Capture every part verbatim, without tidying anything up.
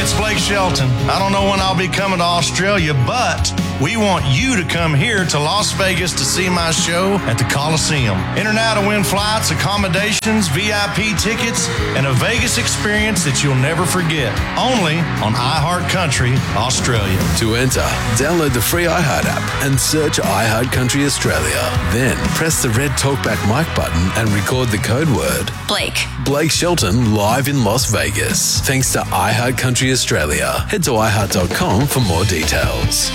it's Blake Shelton. I don't know when I'll be coming to Australia, but we want you to come here to Las Vegas to see my show at the Coliseum. Enter now to win flights, accommodations, V I P tickets, and a Vegas experience that you'll never forget. Only on iHeartCountry Australia. To enter, download the free iHeart app and search iHeartCountry Australia. Then press the red Talkback mic button and record the code word Blake. Blake Shelton live in Las Vegas. Thanks to iHeartCountry Australia. Head to i heart dot com for more details.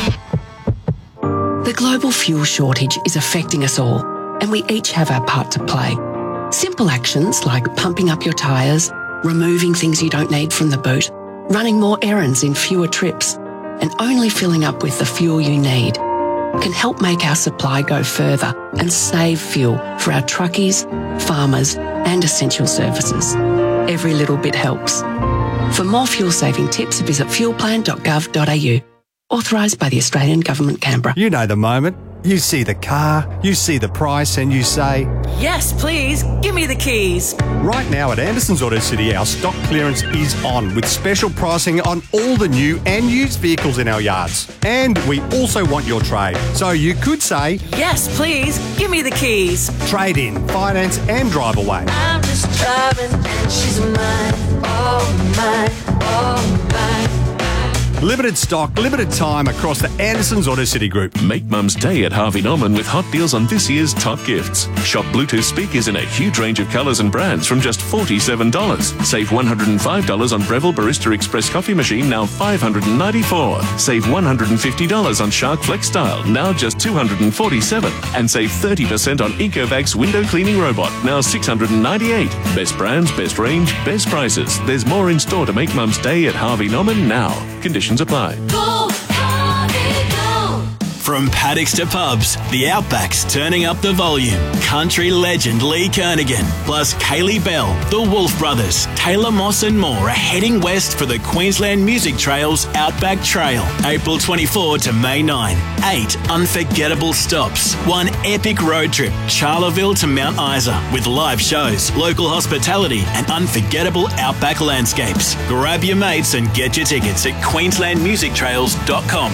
The global fuel shortage is affecting us all, and we each have our part to play. Simple actions like pumping up your tyres, removing things you don't need from the boot, running more errands in fewer trips, and only filling up with the fuel you need can help make our supply go further and save fuel for our truckies, farmers, and essential services. Every little bit helps. For more fuel-saving tips, visit fuel plan dot gov dot a u. Authorised by the Australian Government, Canberra. You know the moment. You see the car, you see the price, and you say, "Yes, please, give me the keys." Right now at Anderson's Auto City, our stock clearance is on with special pricing on all the new and used vehicles in our yards. And we also want your trade. So you could say, "Yes, please, give me the keys." Trade in, finance, and drive away. I'm just driving and she's mine, oh mine, oh mine. Limited stock, limited time across the Anderson's Auto City Group. Make Mum's Day at Harvey Norman with hot deals on this year's top gifts. Shop Bluetooth speakers in a huge range of colours and brands from just forty-seven dollars. Save one hundred five dollars on Breville Barista Express coffee machine, now five hundred ninety-four dollars. Save one hundred fifty dollars on Shark Flex Style, now just two hundred forty-seven dollars. And save thirty percent on Ecovacs window cleaning robot, now six hundred ninety-eight dollars. Best brands, best range, best prices. There's more in store to make Mum's Day at Harvey Norman now. Conditions apply. Go, Harvey, go. From paddocks to pubs, the Outback's turning up the volume. Country legend Lee Kernaghan, plus Kaylee Bell, the Wolf Brothers, Taylor Moss and more are heading west for the Queensland Music Trails Outback Trail. April twenty-fourth to May ninth. Eight unforgettable stops. One epic road trip, Charleville to Mount Isa, with live shows, local hospitality and unforgettable Outback landscapes. Grab your mates and get your tickets at queensland music trails dot com.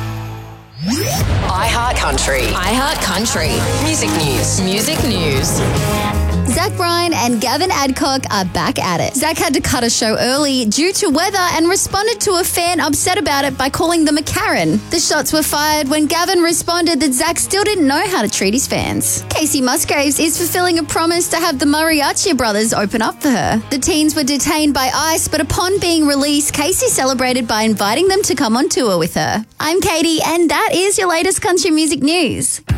iHeartCountry. iHeartCountry. Music news. Music news. Zach Bryan and Gavin Adcock are back at it. Zach had to cut a show early due to weather and responded to a fan upset about it by calling them a Karen. The shots were fired when Gavin responded that Zach still didn't know how to treat his fans. Casey Musgraves is fulfilling a promise to have the Mariachi brothers open up for her. The teens were detained by ICE, but upon being released, Casey celebrated by inviting them to come on tour with her. I'm Katie, and that is your latest country music news.